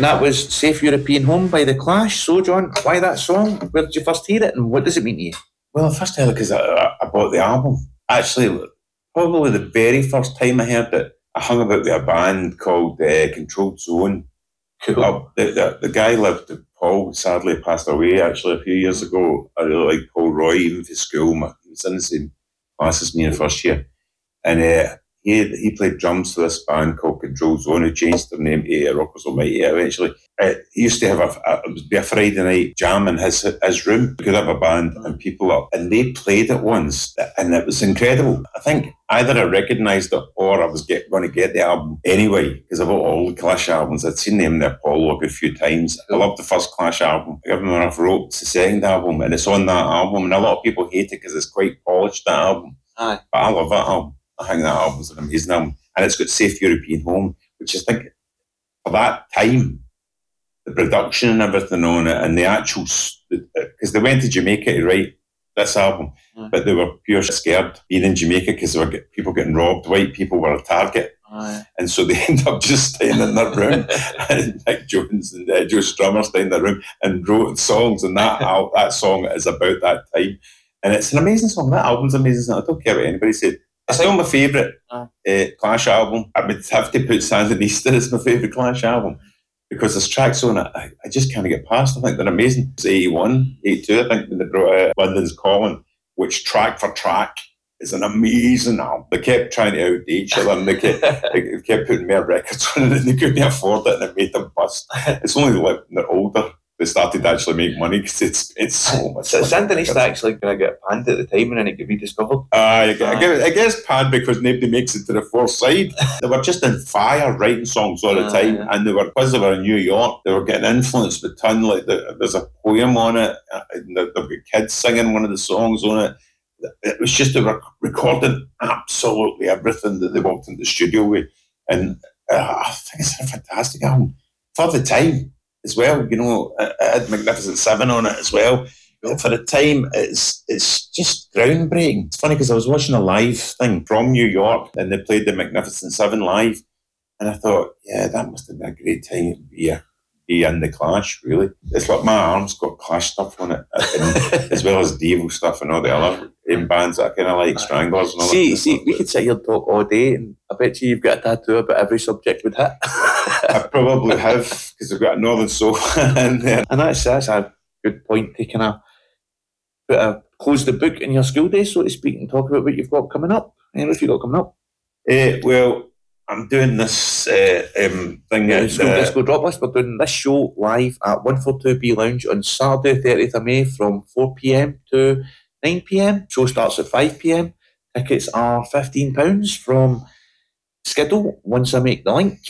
And that was Safe European Home by The Clash. So, John, why that song? Where did you first hear it and what does it mean to you? Well, I first heard it because I bought the album. Actually, probably the very first time I heard it, I hung about with a band called Controlled Zone. Cool. The guy lived, Paul, sadly passed away actually a few years ago. I really liked Paul Roy, even for school. He was in the same class as me in the first year. And he played drums for this band called Control Zone, who changed their name to Rockers Almighty eventually. He used to have it would be a Friday night jam in his room. We could have a band and people up. And they played it once, and it was incredible. I think either I recognised it or I was going to get the album anyway, because I bought all the Clash albums. I'd seen them in their Apollo a few times. I loved the first Clash album. I gave them enough rope. It's the second album, and it's on that album. And a lot of people hate it because it's quite polished, that album. Aye. But I love that album. I think that album's an amazing album. And it's got Safe European Home, which I think for that time, the production and everything on it, and the actual, because they went to Jamaica to write this album, but they were pure scared being in Jamaica because there were people getting robbed. White people were a target. And so they ended up just staying in their room. And Mick Jones and Joe Strummer staying in their room and wrote songs. And that song is about that time. And it's an amazing song. That album's amazing. I don't care what anybody said. It's still my favourite Clash album. I would have to put Sandinista as my favourite Clash album because there's tracks on it I just can't get past. I think they're amazing. It's 81, 82, I think, when they brought out London's Calling, which track for track is an amazing album. They kept trying to outdo each other and they kept putting more records on it and they couldn't afford it and it made them bust. It's only like they're older they started to actually make money because it's so much. So Sandinista actually going to get panned at the time and then it could be discovered. I guess panned because nobody makes it to the fourth side. They were just in fire writing songs all the time, and because they were in New York, they were getting influenced with ton. Like there's a poem on it, and they've got kids singing one of the songs on it. It was just they were recording absolutely everything that they walked in the studio with, and I think it's a fantastic album for the time as well. You know, it had Magnificent Seven on it as well. For the time, it's just groundbreaking. It's funny because I was watching a live thing from New York and they played the Magnificent Seven live, and I thought, yeah, that must have been a great time to be in the Clash, really. It's like my arm's got Clash stuff on it, as well as Devo stuff and all the other bands that I kind of like, Stranglers and all that. See, we could sit here and talk all day, and I bet you've got a tattoo about every subject would hit. I probably have, because I've got a Northern Soul in there. And that's a good point to kind of close the book in your school days, so to speak, and talk about what you've got coming up. What have you got coming up? Well, I'm doing this thing at School Disco Drop List. We're doing this show live at 142B Lounge on Saturday, 30th of May from 4pm to 9pm. Show starts at 5pm. Tickets are £15 from Skiddle once I make the link.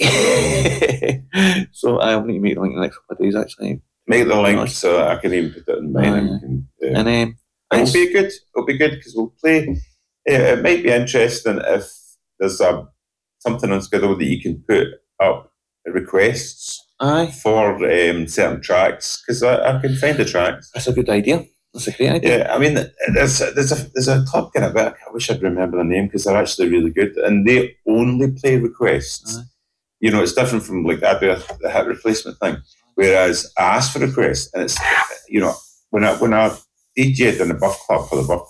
So I'll need to make the link in the next couple of days, actually. Make the link so that I can even put it in mine. It'll be good. It'll be good because we'll play. It might be interesting if there's something on Skiddle that you can put up requests for certain tracks, because I can find the tracks. That's a good idea. That's a great idea. Yeah, I mean, there's a club kind of bit. I wish I'd remember the name because they're actually really good, and they only play requests. You know, it's different from like I do the hit replacement thing. Whereas I ask for requests, and it's, you know, when I DJ'd in the Buff Club for the Buff